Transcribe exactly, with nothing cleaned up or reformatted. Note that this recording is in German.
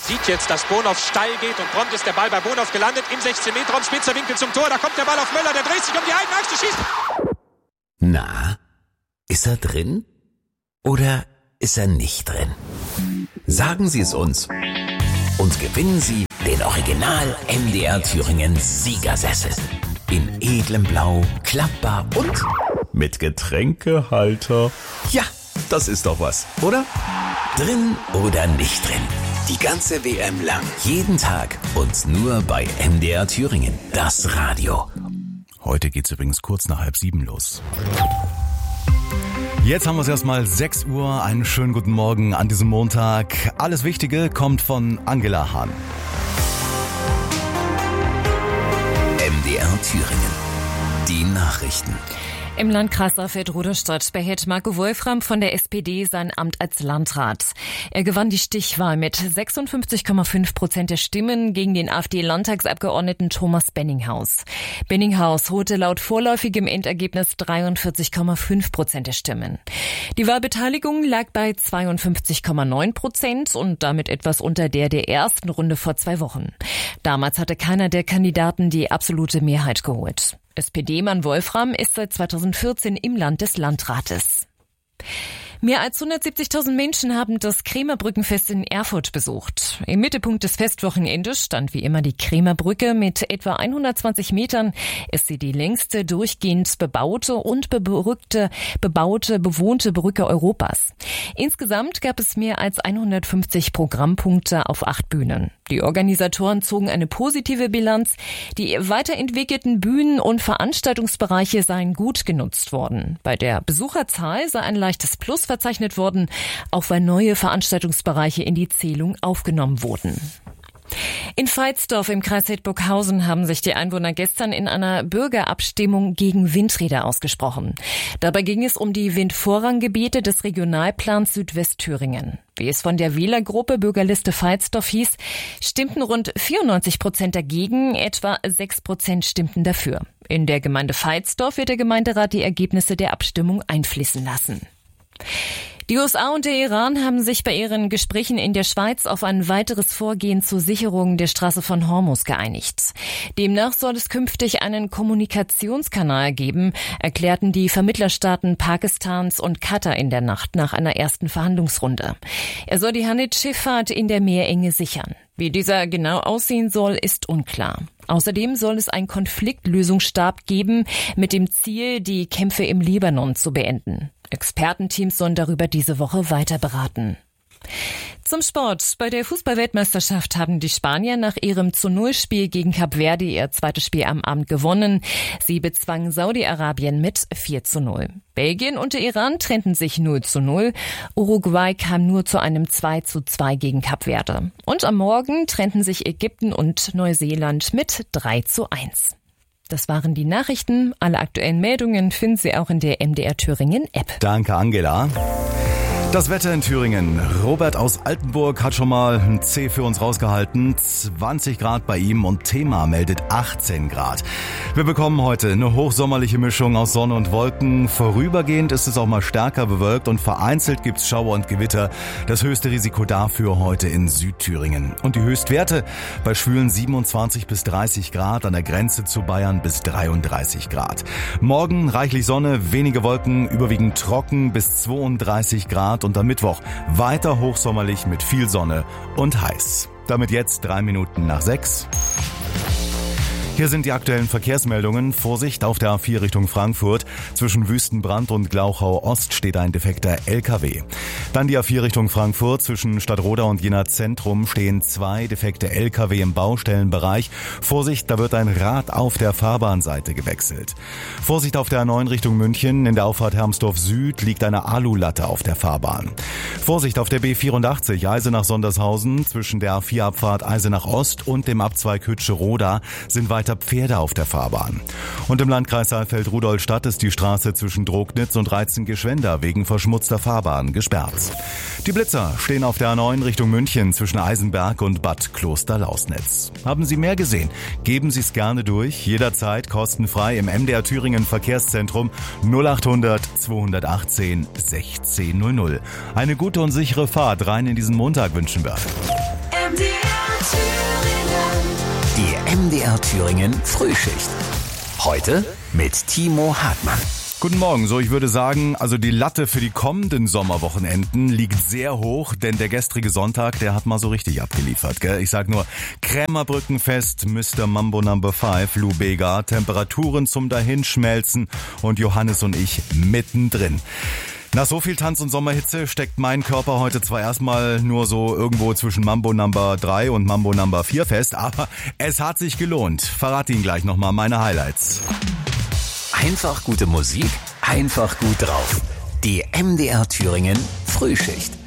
Sieht jetzt, dass Bonhoff steil geht und prompt ist der Ball bei Bonhoff gelandet. Im sechzehn Meter Raum, spitzer Winkel zum Tor. Da kommt der Ball auf Möller, der dreht sich um die eigene Achse, schießt. Na, ist er drin? Oder ist er nicht drin? Sagen Sie es uns. Und gewinnen Sie den Original M D R Thüringen Siegersessel. In edlem Blau, klappbar und mit Getränkehalter. Ja, das ist doch was, oder? Drin oder nicht drin? Die ganze W M lang. Jeden Tag und nur bei M D R Thüringen. Das Radio. Heute geht's übrigens kurz nach halb sieben los. Jetzt haben wir es erstmal sechs Uhr. Einen schönen guten Morgen an diesem Montag. Alles Wichtige kommt von Angela Hahn. M D R Thüringen. Die Nachrichten. Im Landkreis Saalfeld-Rudolstadt behält Marco Wolfram von der S P D sein Amt als Landrat. Er gewann die Stichwahl mit sechsundfünfzig Komma fünf Prozent der Stimmen gegen den AfD-Landtagsabgeordneten Thomas Benninghaus. Benninghaus holte laut vorläufigem Endergebnis dreiundvierzig Komma fünf Prozent der Stimmen. Die Wahlbeteiligung lag bei zweiundfünfzig Komma neun Prozent und damit etwas unter der der ersten Runde vor zwei Wochen. Damals hatte keiner der Kandidaten die absolute Mehrheit geholt. S P D-Mann Wolfram ist seit zweitausendvierzehn im Land des Landrates. Mehr als hundertsiebzigtausend Menschen haben das Krämerbrückenfest in Erfurt besucht. Im Mittelpunkt des Festwochenendes stand wie immer die Krämerbrücke. Mit etwa hundertzwanzig Metern ist sie die längste durchgehend bebaute und bebrückte, bebaute, bewohnte Brücke Europas. Insgesamt gab es mehr als hundertfünfzig Programmpunkte auf acht Bühnen. Die Organisatoren zogen eine positive Bilanz. Die weiterentwickelten Bühnen- und Veranstaltungsbereiche seien gut genutzt worden. Bei der Besucherzahl sei ein leichtes Plus verzeichnet worden, auch weil neue Veranstaltungsbereiche in die Zählung aufgenommen wurden. In Veitsdorf im Kreis Hildburghausen haben sich die Einwohner gestern in einer Bürgerabstimmung gegen Windräder ausgesprochen. Dabei ging es um die Windvorranggebiete des Regionalplans Südwestthüringen. Wie es von der Wählergruppe Bürgerliste Veitsdorf hieß, stimmten rund vierundneunzig Prozent dagegen, etwa sechs Prozent stimmten dafür. In der Gemeinde Veitsdorf wird der Gemeinderat die Ergebnisse der Abstimmung einfließen lassen. Die U S A und der Iran haben sich bei ihren Gesprächen in der Schweiz auf ein weiteres Vorgehen zur Sicherung der Straße von Hormuz geeinigt. Demnach soll es künftig einen Kommunikationskanal geben, erklärten die Vermittlerstaaten Pakistans und Katar in der Nacht nach einer ersten Verhandlungsrunde. Er soll die Handelsschifffahrt in der Meerenge sichern. Wie dieser genau aussehen soll, ist unklar. Außerdem soll es einen Konfliktlösungsstab geben, mit dem Ziel, die Kämpfe im Libanon zu beenden. Expertenteams sollen darüber diese Woche weiter beraten. Zum Sport. Bei der Fußball-Weltmeisterschaft haben die Spanier nach ihrem zu null Spiel gegen Kap Verde ihr zweites Spiel am Abend gewonnen. Sie bezwangen Saudi-Arabien mit vier zu null. Belgien und der Iran trennten sich null zu null. Uruguay kam nur zu einem zwei zu zwei gegen Kap Verde. Und am Morgen trennten sich Ägypten und Neuseeland mit drei zu eins. Das waren die Nachrichten. Alle aktuellen Meldungen finden Sie auch in der M D R Thüringen App. Danke, Angela. Das Wetter in Thüringen. Robert aus Altenburg hat schon mal ein C für uns rausgehalten. zwanzig Grad bei ihm und Thema meldet achtzehn Grad. Wir bekommen heute eine hochsommerliche Mischung aus Sonne und Wolken. Vorübergehend ist es auch mal stärker bewölkt und vereinzelt gibt's Schauer und Gewitter. Das höchste Risiko dafür heute in Südthüringen. Und die Höchstwerte bei schwülen siebenundzwanzig bis dreißig Grad, an der Grenze zu Bayern bis dreiunddreißig Grad. Morgen reichlich Sonne, wenige Wolken, überwiegend trocken bis zweiunddreißig Grad. Und am Mittwoch weiter hochsommerlich mit viel Sonne und heiß. Damit jetzt drei Minuten nach sechs. Hier sind die aktuellen Verkehrsmeldungen. Vorsicht auf der A vier Richtung Frankfurt. Zwischen Wüstenbrand und Glauchau Ost steht ein defekter L K W. Dann die A vier Richtung Frankfurt. Zwischen Stadtroda und Jena Zentrum stehen zwei defekte L K W im Baustellenbereich. Vorsicht, da wird ein Rad auf der Fahrbahnseite gewechselt. Vorsicht auf der A neun Richtung München. In der Auffahrt Hermsdorf Süd liegt eine Alulatte auf der Fahrbahn. Vorsicht auf der B vierundachtzig Eisenach-Sondershausen. Zwischen der A vier Abfahrt Eisenach Ost und dem Abzweig Hütsche-Roda sind weiter Pferde auf der Fahrbahn. Und im Landkreis Saalfeld-Rudolstadt ist die Straße zwischen Drognitz und Reitzen-Geschwender wegen verschmutzter Fahrbahn gesperrt. Die Blitzer stehen auf der A neun Richtung München zwischen Eisenberg und Bad Klosterlausnitz. Haben Sie mehr gesehen? Geben Sie es gerne durch, jederzeit kostenfrei im M D R Thüringen Verkehrszentrum null achthundert zweihundertachtzehn sechzehn null null. Eine gute und sichere Fahrt rein in diesen Montag wünschen wir. M D R M D R Thüringen Frühschicht. Heute mit Timo Hartmann. Guten Morgen. So, ich würde sagen, also die Latte für die kommenden Sommerwochenenden liegt sehr hoch, denn der gestrige Sonntag, der hat mal so richtig abgeliefert, gell? Ich sag nur, Krämerbrückenfest, Mister Mambo Number five, Lou Bega, Temperaturen zum Dahinschmelzen und Johannes und ich mittendrin. Nach so viel Tanz- und Sommerhitze steckt mein Körper heute zwar erstmal nur so irgendwo zwischen Mambo Number drei und Mambo Number vier fest, aber es hat sich gelohnt. Verrate Ihnen gleich nochmal meine Highlights. Einfach gute Musik, einfach gut drauf. Die M D R Thüringen Frühschicht.